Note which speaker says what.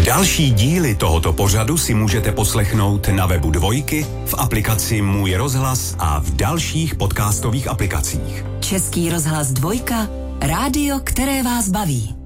Speaker 1: Další díly tohoto pořadu si můžete poslechnout na webu Dvojky, v aplikaci Můj rozhlas a v dalších podcastových aplikacích.
Speaker 2: Český rozhlas Dvojka, rádio, které vás baví.